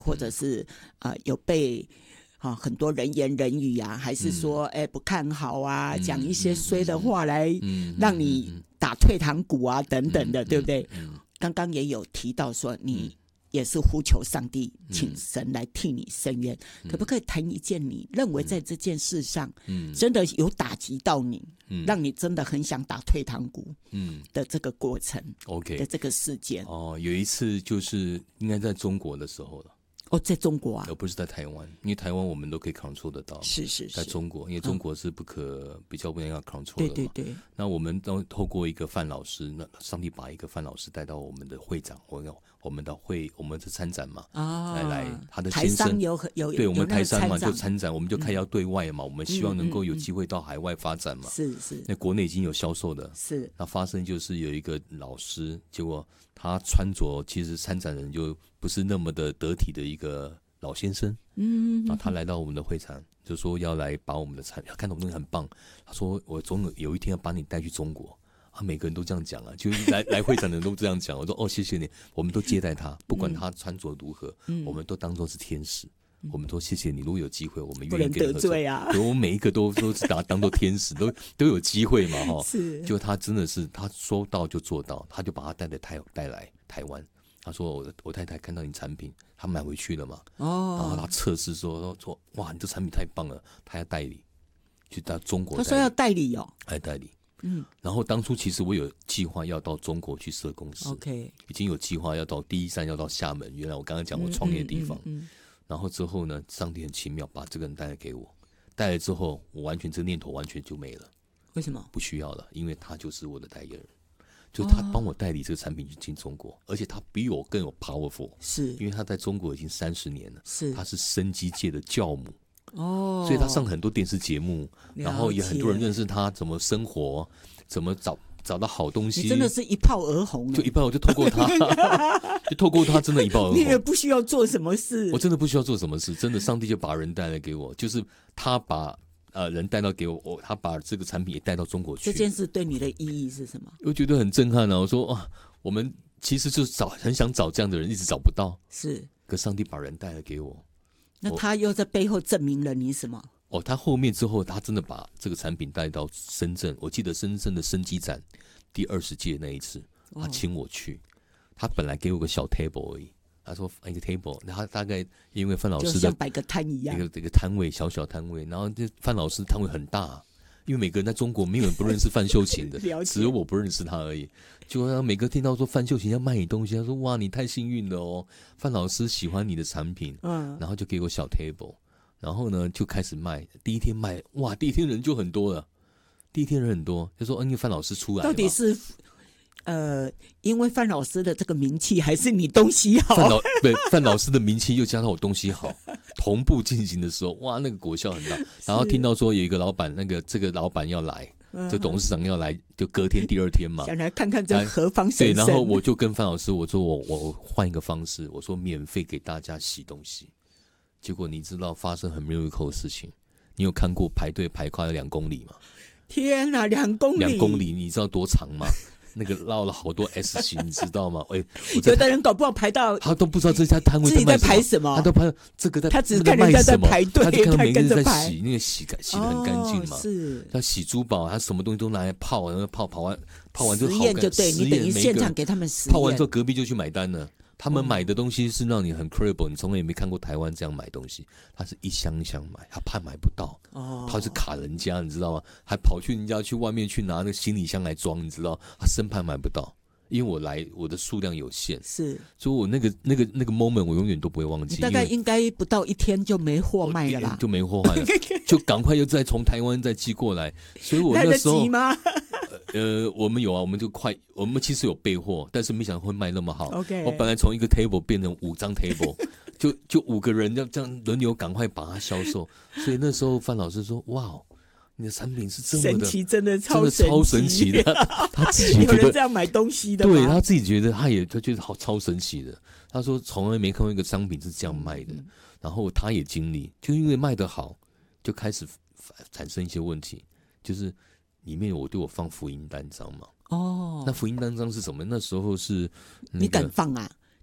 或者是有被很多人言人语啊，还是说不看好啊，讲一些衰的话来让你打退堂鼓啊等等的，对不对？刚刚也有提到说你也是呼求上帝，请神来替你伸冤，可不可以谈一件你认为在这件事上真的有打击到你，让你真的很想打退堂鼓的这个过程的这个事件？ 有一次就是应该在中国的时候了。 在中国啊， 而不是在台湾，因为台湾我们都可以 control 得到。 是， 在中国，因为中国是比较不能要 control 的嘛。 对。 那我们都透过一个范老师，那上帝把一个范老师带到我们的会长，我们的参展嘛，来他的先生台商有对我们台商嘛就参展，我们就开要对外嘛，我们希望能够有机会到海外发展嘛。 是， 那国内已经有销售的， 是。 那发生就是有一个老师，结果他穿着其实参展人就不是那么的得体的一个老先生，然后他来到我们的会场，就说要来把我们的看到我们东西很棒，他说我总有一天要把你带去中国每个人都这样讲就是来会场的人都这样讲。我说谢谢你，我们都接待他，不管他穿着如何，我们都当作是天使。我们说谢谢你，如果有机会，我们愿意跟你合作。不能得罪啊！我们每一个都是当作天使，都有机会嘛是。就他真的是他说到就做到，他就把他带来台湾。他说我太太看到你产品，她买回去了嘛，然后她测试说哇，你这产品太棒了，她要代理去到中国。 他说要代理代理。然后当初其实我有计划要到中国去设公司，OK， 已经有计划要到第一站要到厦门，原来我刚刚讲我创业的地方。然后之后呢，上帝很奇妙把这个人带来给我，带来之后我完全这个念头完全就没了。 为什么？ 不需要了，因为他就是我的代言人。就他帮我代理这个产品去进中国，而且他比我更有 powerful， 是因为他在中国已经30年了，他是生机界的教母所以他上很多电视节目，然后也很多人认识他怎么生活，怎么找到好东西。 你真的是一炮而红， 就一炮，就透过他就透过他真的一炮而红。 你也不需要做什么事， 我真的不需要做什么事，真的上帝就把人带来给我，就是他把人带到给我，他把这个产品也带到中国去。 这件事对你的意义是什么？ 我觉得很震撼我说我们其实就是很想找这样的人，一直找不到。是，可上帝把人带来给我。 那他又在背后证明了你什么？ 他后面之后，他真的把这个产品带到深圳。我记得深圳的生机展第20届那一次，他请我去。他本来给我个小 table 而已。他说一个 table， 他大概因为范老师的就像摆个摊一样， 一个摊位，小摊位，然后这范老师摊位很大，因为每个人在中国没有人不认识范秀琴的只有我不认识他而已。就每个听到说范秀琴要卖你东西，他说哇你太幸运了范老师喜欢你的产品，然后就给我小 table， 然后呢就开始卖。第一天卖哇，第一天人就很多了，第一天人很多，就说因为范老师出来了， 到底是因为范老师的这个名气，还是你东西好？ 范老师的名气又加上我东西好，同步进行的时候，哇，那个果效很大。然后听到说有一个老板，这个老板要来，这董事长要来，就隔天第2天嘛， 想来看看这何方神圣。 对，然后我就跟范老师我说我换一个方式，我说免费给大家洗东西。结果你知道发生很 miracle 的事情，你有看过排队排快2公里吗？ 天哪，2公里！2 公里，你知道多长吗？那个绕了好多 S 型，你知道吗？ 有的人搞不好排到他都不知道这家摊位自己在排什么， 他都排这个他只是看人家在排队， 他就看到每个人在洗，那个洗得很干净嘛。 是， 他洗珠宝，他什么东西都拿来泡，然后泡完就好实验就对，你等于现场给他们实验， 泡完之后隔壁就去买单了。他们买的东西是让你很 credible， 你从来也没看过台湾这样买东西，他是一箱一箱买，他怕买不到，他是卡人家，你知道吗？还跑去人家去外面去拿那个行李箱来装，你知道，他生怕买不到，因为我的数量有限，是，所以我那个 moment 我永远都不会忘记。 你大概应该不到1天就没货卖了啦， 就没货卖了，就赶快又再从台湾再寄过来，所以我那时候来得及吗？ 我们有我们其实有备货，但是没想到会卖那么好。 Okay. 我本来从一个 table 变成5张 table， 就5个人这样轮流赶快把它销售。所以那时候范老师说：“哇，你的产品是这么的神奇，真的超神奇的。”他自己觉得有人这样买东西的吗？ 对，他自己觉得他觉得好超神奇的。他说从来没看过一个商品是这样卖的，然后他也经历，就因为卖得好，就开始产生一些问题，就是里面对我放福音单张嘛。那福音单张是什么？那时候是、 你敢放啊？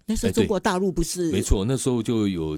那时候中国大陆不是没错，那时候就有